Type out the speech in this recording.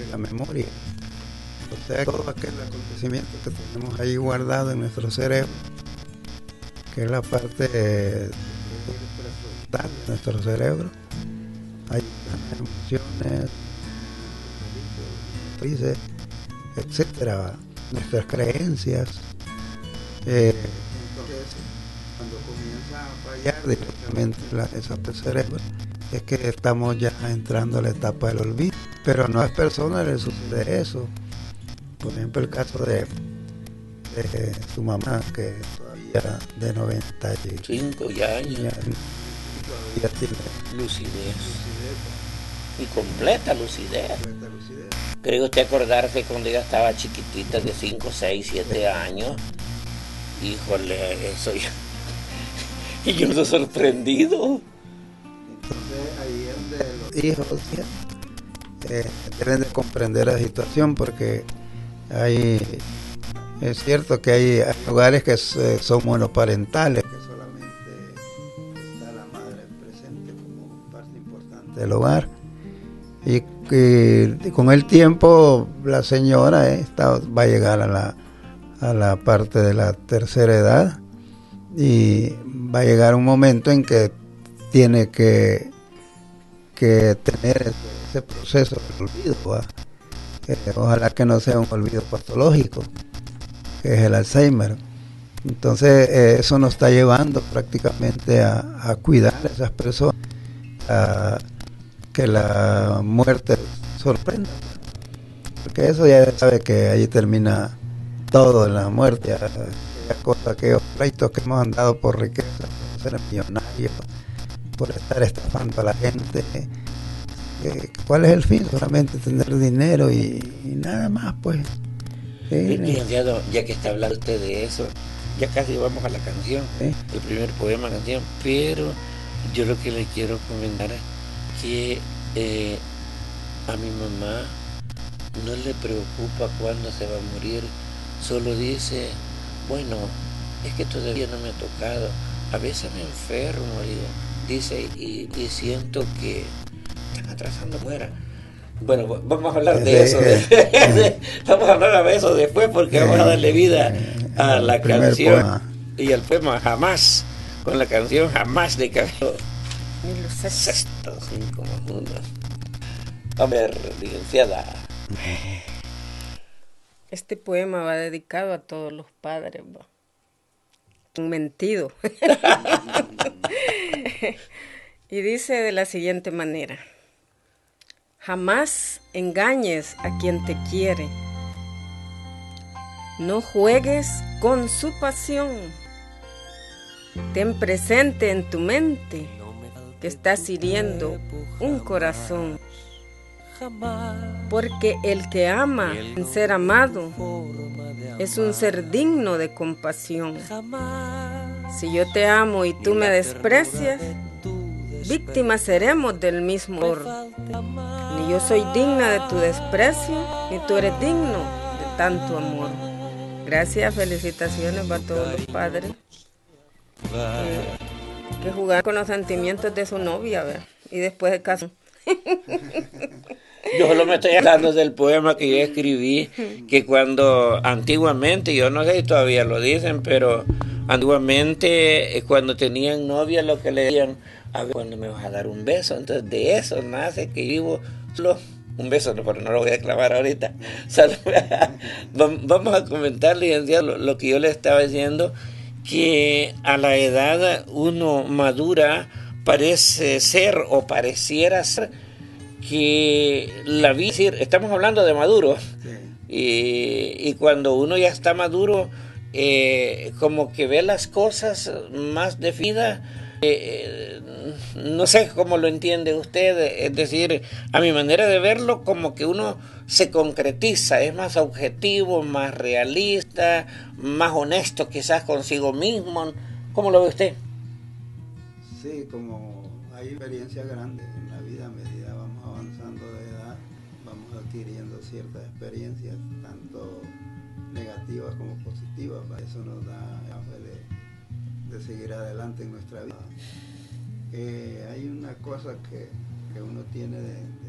la memoria. O sea, todo aquel acontecimiento que tenemos ahí guardado en nuestro cerebro, que es la parte prefrontal de nuestro cerebro. Hay emociones, felices, etcétera, nuestras creencias. Entonces, cuando comienza a fallar directamente esa parte del cerebro, es que estamos ya entrando a la etapa del olvido. Pero no es persona le sucede eso. Por ejemplo, el caso de su mamá, que todavía de 95 ya años, ya tiene lucidez. Y completa lucidez. Creo usted acordarse cuando ella estaba chiquitita, de 5, 6, 7 años. Híjole, eso ya. Y yo me he sorprendido. Entonces ahí es donde los hijos deben de comprender la situación, porque es cierto que hay hogares que son monoparentales, que solamente está la madre presente como parte importante del hogar, y con el tiempo la señora va a llegar a la parte de la tercera edad, y va a llegar un momento en que tiene que tener ese proceso de olvido. Ojalá que no sea un olvido patológico, que es el Alzheimer. Entonces eso nos está llevando prácticamente a cuidar a esas personas, a que la muerte sorprenda, porque eso ya sabe que ahí termina todo en la muerte. Aquellos pleitos que hemos andado por riqueza, por ser millonarios, por estar estafando a la gente, ¿cuál es el fin? Solamente tener dinero y nada más, pues. Licenciado, ya que está hablando usted de eso, ya casi vamos a la canción, ¿sí? El primer poema, canción, pero yo lo que le quiero comentar es que a mi mamá no le preocupa cuándo se va a morir, solo dice, bueno, es que todavía no me ha tocado, a veces me enfermo, dice, y siento que están atrasando fuera. Bueno, vamos a hablar de eso. Vamos a hablar de eso después, porque vamos a darle vida a la canción poema. Y al poema Jamás, con la canción Jamás de Camilo Sesto, 5-1. A ver, licenciada. Este poema va dedicado a todos los padres, va. Un mentido. Y dice de la siguiente manera: jamás engañes a quien te quiere. No juegues con su pasión. Ten presente en tu mente que estás hiriendo un corazón. Porque el que ama en ser amado es un ser digno de compasión. Si yo te amo y tú me desprecias, víctimas seremos del mismo amor. Ni yo soy digna de tu desprecio, ni tú eres digno de tanto amor. Gracias, felicitaciones para todos los padres que jugaron con los sentimientos de su novia, ¿verdad? Y después de caso. Yo solo me estoy hablando del poema que yo escribí, que cuando antiguamente, yo no sé si todavía lo dicen, pero antiguamente cuando tenían novia lo que le decían, a ver, ¿cuándo me vas a dar un beso? Entonces de eso nace que vivo solo un beso, no, pero no lo voy a clavar ahorita. Vamos a comentar, licenciado, lo que yo le estaba diciendo, que a la edad uno madura, parece ser o pareciera ser que la vida, estamos hablando de maduro, sí. Y cuando uno ya está maduro, como que ve las cosas más definidas, no sé cómo lo entiende usted, es decir, a mi manera de verlo, como que uno se concretiza, es más objetivo, más realista, más honesto quizás consigo mismo. ¿Cómo lo ve usted? Sí, como hay experiencia grande en la vida, a medida vamos avanzando de edad, vamos adquiriendo ciertas experiencias, tanto negativas como positivas. Para eso nos da de seguir adelante en nuestra vida. Hay una cosa que uno tiene de